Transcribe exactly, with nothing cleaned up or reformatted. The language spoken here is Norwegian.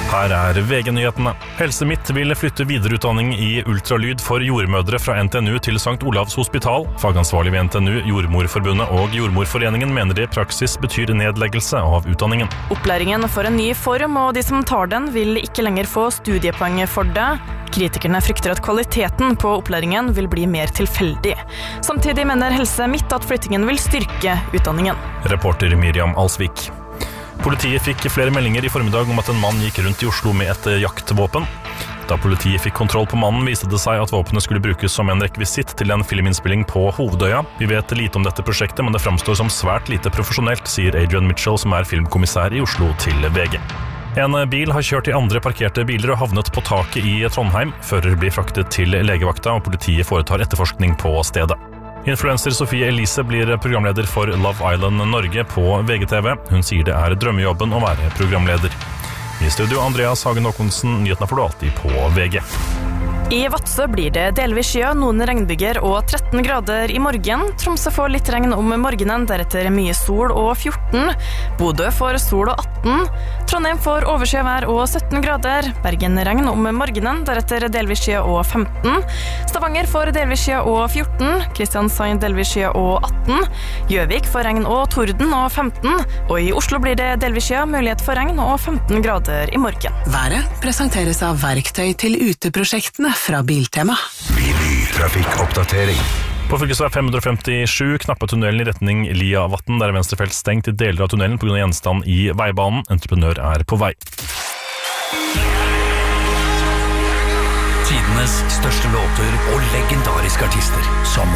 Her er V G-nyhetene. Helse Midt vil flytte videreutdanning i ultralyd for jordmødre fra N T N U til Sankt Olavs hospital. Fagansvarlig ved N T N U, Jordmorforbundet og Jordmorforeningen mener det i praksis betyr nedleggelse av utdanningen. Opplæringen får en ny form, og de som tar den vil ikke lenger få studiepoeng for det. Kritikerne frykter at kvaliteten på opplæringen vil bli mer tilfeldig. Samtidig mener Helse Midt at flyttingen vil styrke utdanningen. Reporter Miriam Alsvik. Politiet fikk flere meldinger i formiddag om at en mann gikk rundt i Oslo med et jaktvåpen. Da politiet fikk kontroll på mannen, viste det seg at våpenet skulle brukes som en rekvisitt til en filminnspilling på Hovedøya. Vi vet lite om dette prosjektet, men det framstår som svært lite profesjonelt, sier Adrian Mitchell, som er filmkommissær i Oslo, til V G. En bil har kjørt i andre parkerte biler og havnet på taket i Trondheim. Fører blir fraktet til legevakta, og politiet foretar etterforskning på stedet. Influencer Sofie Elise blir programleder for Love Island Norge på V G T V. Hun sier det er drømmejobben å være programleder. I studio Andreas Hagen Håkonsen, nyhetene får du alltid på V G. I Vadsø blir det delvis skya, noen regnbyger og tretten grader i morgen. Tromsø får litt regn om morgenen, deretter mye sol og fjorten. Bodø får sol og atten. Trondheim får overskyet og sytten grader. Bergen regn om morgenen, deretter delvis skya og femten. Stavanger får delvis skya og fjorten. Kristiansand delvis skya og atten. Gjøvik får regn og torden og femten. Og i Oslo blir det delvis skya, mulighet for regn og femten grader i morgen. Været presenteres av verktøy til uteprosjektene fra Biltema. Trafikkoppdatering. På fylkesvei fem hundre femtisju knappe tunnelen i retning Liavatn, der er venstre felt stengt i deler av tunnelen på grunn av gjenstand i veibanen. Entreprenør er på vei. Tidenes største låter og legendariske artister som